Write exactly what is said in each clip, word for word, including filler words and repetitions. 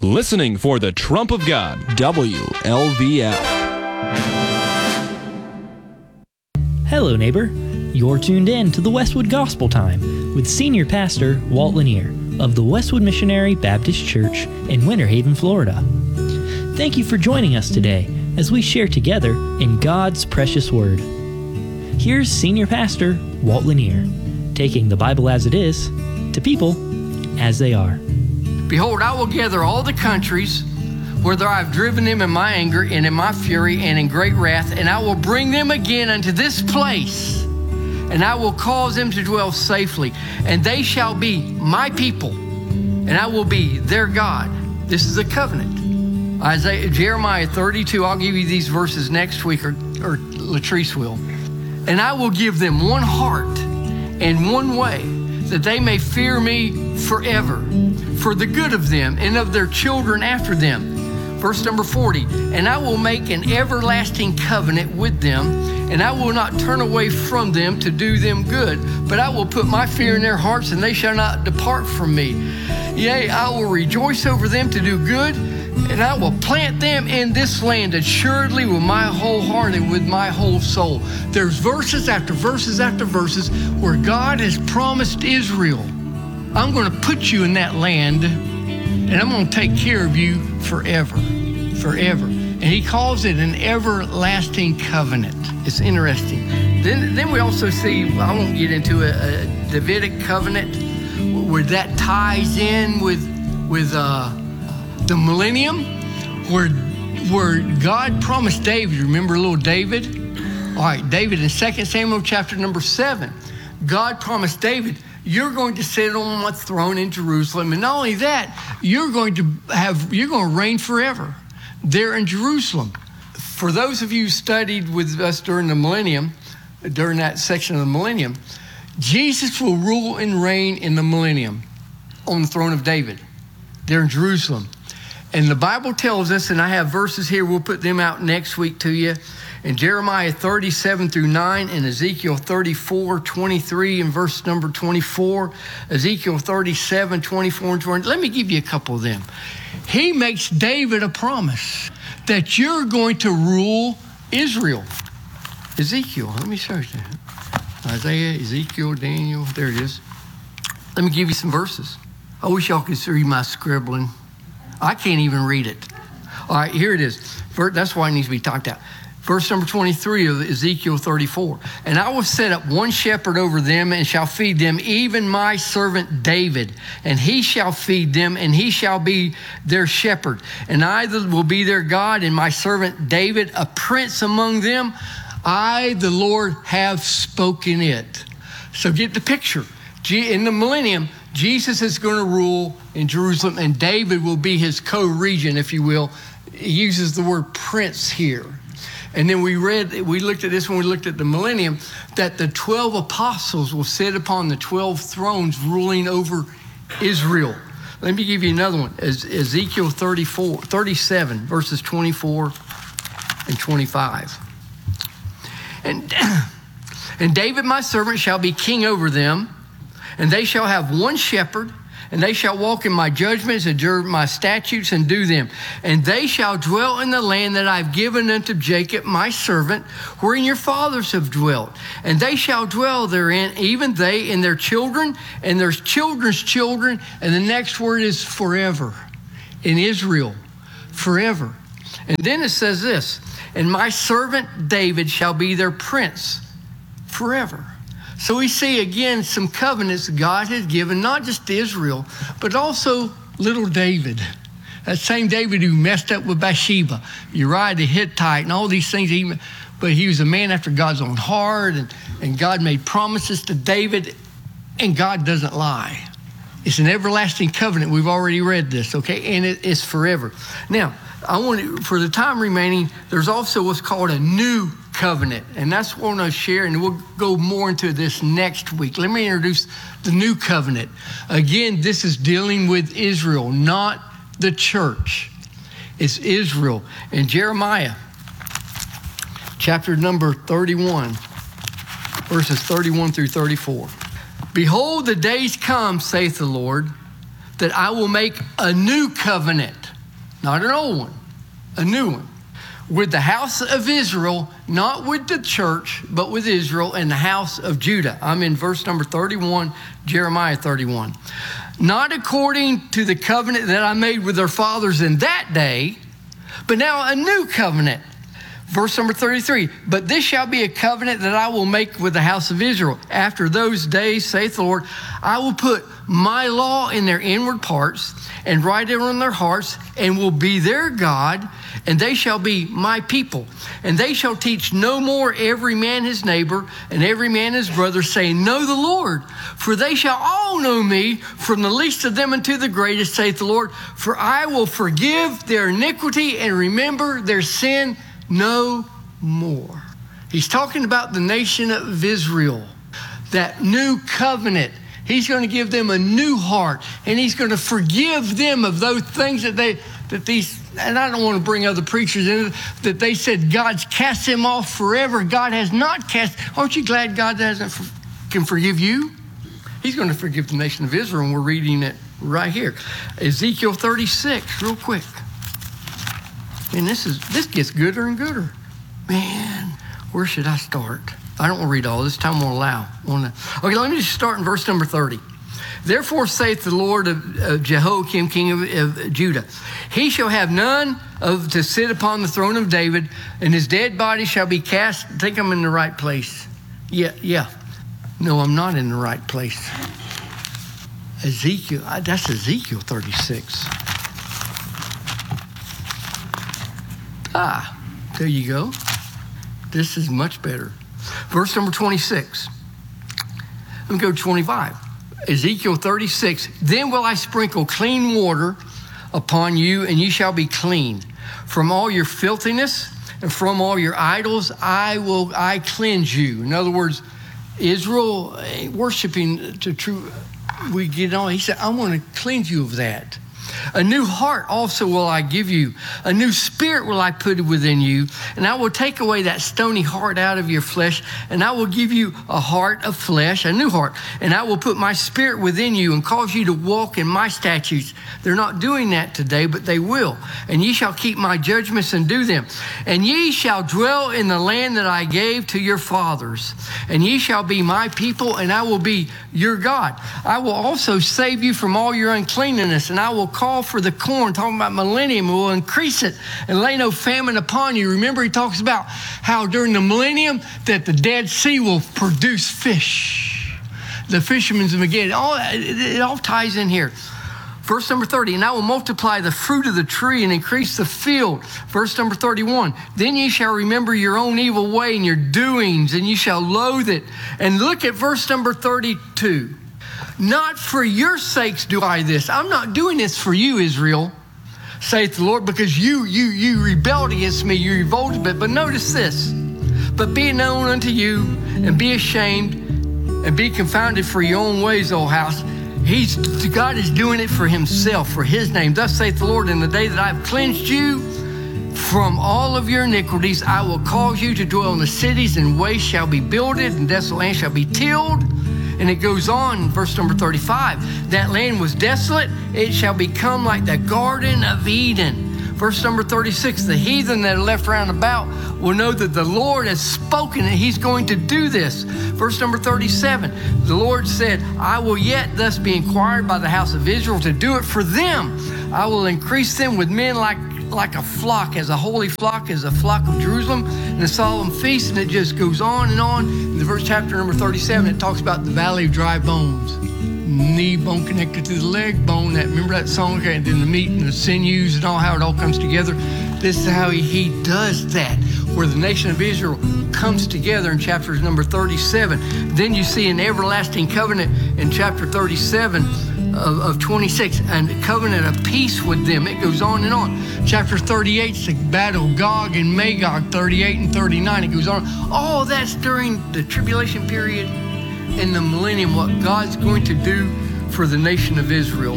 Listening for the Trump of God. W L V F. Hello, neighbor. You're tuned in to the Westwood Gospel Time with Senior Pastor Walt Lanier of the Westwood Missionary Baptist Church in Winter Haven, Florida. Thank you for joining us today as we share together in God's precious Word. Here's Senior Pastor Walt Lanier, taking the Bible as it is to people as they are. Behold, I will gather all the countries, whither I have driven them in my anger and in my fury and in great wrath, and I will bring them again unto this place, and I will cause them to dwell safely, and they shall be my people, and I will be their God. This is a covenant. Isaiah, Jeremiah thirty-two, I'll give you these verses next week, or, or Latrice will. And I will give them one heart and one way, that they may fear me forever, for the good of them and of their children after them. Verse number forty, and I will make an everlasting covenant with them, and I will not turn away from them to do them good, but I will put my fear in their hearts, and they shall not depart from me. Yea, I will rejoice over them to do good, and I will plant them in this land assuredly with my whole heart and with my whole soul. There's verses after verses after verses where God has promised Israel, I'm going to put you in that land, and I'm going to take care of you forever, forever. And he calls it an everlasting covenant. It's interesting. Then, then we also see, I won't get into a, a Davidic covenant, where that ties in with, with uh, the millennium, where, where God promised David, remember little David? All right, David in Second Samuel chapter number seven, God promised David, you're going to sit on my throne in Jerusalem. And not only that, you're going to have, you're going to reign forever there in Jerusalem. For those of you who studied with us during the millennium, during that section of the millennium, Jesus will rule and reign in the millennium on the throne of David there in Jerusalem. And the Bible tells us, and I have verses here, we'll put them out next week to you, in Jeremiah thirty-seven through nine, and Ezekiel thirty-four, twenty-three, and verse number twenty-four, Ezekiel thirty-seven, twenty-four, and twenty. Let me give you a couple of them. He makes David a promise that you're going to rule Israel. Ezekiel, let me search that. Isaiah, Ezekiel, Daniel, there it is. Let me give you some verses. I wish y'all could see my scribbling. I can't even read it. All right, here it is. That's why it needs to be typed out. Verse number twenty-three of Ezekiel thirty-four. And I will set up one shepherd over them and shall feed them, even my servant David. And he shall feed them, and he shall be their shepherd. And I will be their God, and my servant David, a prince among them. I, the Lord, have spoken it. So get the picture. In the millennium, Jesus is going to rule in Jerusalem, and David will be his co-regent, if you will. He uses the word prince here. And then we read, we looked at this when we looked at the millennium, that the twelve apostles will sit upon the twelve thrones ruling over Israel. Let me give you another one. Ezekiel thirty-four, thirty-seven, verses twenty-four and twenty-five. And, and David, my servant, shall be king over them, and they shall have one shepherd, and they shall walk in my judgments and observe my statutes and do them. And they shall dwell in the land that I've given unto Jacob, my servant, wherein your fathers have dwelt. And they shall dwell therein, even they and their children and their children's children. And the next word is forever. In Israel, forever. And then it says this, and my servant David shall be their prince forever. So we see again some covenants God has given, not just to Israel, but also little David. That same David who messed up with Bathsheba, Uriah the Hittite, and all these things. He, but he was a man after God's own heart, and, and God made promises to David, and God doesn't lie. It's an everlasting covenant. We've already read this, okay? And it, it's forever. Now, I want to, for the time remaining, there's also what's called a new covenant, and that's what I want to share, and we'll go more into this next week. Let me introduce the new covenant. Again, this is dealing with Israel, not the church. It's Israel. In Jeremiah, chapter number thirty-one, verses thirty-one through thirty-four. Behold, the days come, saith the Lord, that I will make a new covenant not an old one, a new one, with the house of Israel, not with the church, but with Israel and the house of Judah. I'm in verse number thirty-one, Jeremiah thirty-one. Not according to the covenant that I made with their fathers in that day, but now a new covenant. Verse number thirty-three, but this shall be a covenant that I will make with the house of Israel. After those days, saith the Lord, I will put my law in their inward parts and write it on their hearts, and will be their God, and they shall be my people. And they shall teach no more every man his neighbor and every man his brother, saying, know the Lord, for they shall all know me, from the least of them unto the greatest, saith the Lord. For I will forgive their iniquity and remember their sin no more. He's talking about the nation of Israel, that new covenant. He's going to give them a new heart, and he's going to forgive them of those things that they, that these, and I don't want to bring other preachers in, that they said God's cast them off forever. God has not cast. Aren't you glad God hasn't, can forgive you? He's going to forgive the nation of Israel, and we're reading it right here. Ezekiel thirty-six, real quick. And this is this gets gooder and gooder. Man, where should I start? I don't want to read all this. Time won't allow. Okay, let me just start in verse number thirty. Therefore saith the Lord of, of Jehoiakim, king of, of Judah, he shall have none of to sit upon the throne of David, and his dead body shall be cast. I think I'm in the right place. Yeah, yeah. No, I'm not in the right place. Ezekiel, that's Ezekiel thirty-six. Ah, there you go. This is much better. Verse number twenty-six. Let me go to twenty-five. Ezekiel thirty-six. Then will I sprinkle clean water upon you, and you shall be clean. From all your filthiness and from all your idols, I will I cleanse you. In other words, Israel worshiping to true, we get on. He said, I want to cleanse you of that. A new heart also will I give you. A new spirit will I put within you. And I will take away that stony heart out of your flesh. And I will give you a heart of flesh, a new heart. And I will put my spirit within you and cause you to walk in my statutes. They're not doing that today, but they will. And ye shall keep my judgments and do them. And ye shall dwell in the land that I gave to your fathers. And ye shall be my people, and I will be your God. I will also save you from all your uncleanness, and I will call for the corn, talking about millennium, will increase it and lay no famine upon you. Remember, he talks about how during the millennium that the Dead Sea will produce fish. The fishermen's again, all it, it all ties in here. Verse number thirty, and I will multiply the fruit of the tree and increase the field. Verse number thirty-one, then ye shall remember your own evil way and your doings, and ye shall loathe it. And look at verse number thirty-two. Not for your sakes do I this. I'm not doing this for you, Israel, saith the Lord, because you you you rebelled against me, you revolted. But, but notice this. But be it known unto you, and be ashamed, and be confounded for your own ways, O house. He's, God is doing it for himself, for his name. Thus saith the Lord, in the day that I've cleansed you from all of your iniquities, I will cause you to dwell in the cities, and waste shall be builded, and desolate land shall be tilled. And it goes on, verse number thirty-five, that land was desolate, it shall become like the Garden of Eden. Verse number thirty-six, the heathen that are left round about will know that the Lord has spoken and he's going to do this. Verse number thirty-seven, the Lord said, I will yet thus be inquired by the house of Israel to do it for them. I will increase them with men like like a flock, as a holy flock, as a flock of Jerusalem, and a solemn feast. And it just goes on and on. In the verse chapter number thirty-seven, it talks about the valley of dry bones. Knee bone connected to the leg bone. That, remember that song? Okay, and then the meat and the sinews and all, how it all comes together. This is how he, he does that, where the nation of Israel comes together in chapters number thirty-seven. Then you see an everlasting covenant in chapter thirty-seven of, of twenty-six, and a covenant of peace with them. It goes on and on. Chapter thirty-eight is the battle of Gog and Magog, thirty-eight and thirty-nine. It goes on. All that's during the tribulation period and the millennium, what God's going to do for the nation of Israel.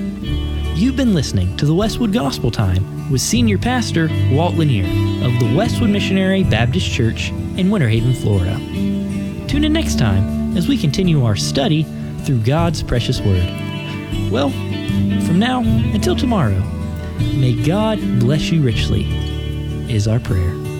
You've been listening to the Westwood Gospel Time with Senior Pastor Walt Lanier of the Westwood Missionary Baptist Church in Winter Haven, Florida. Tune in next time as we continue our study through God's precious Word. Well, from now until tomorrow, May God bless you richly, is our prayer.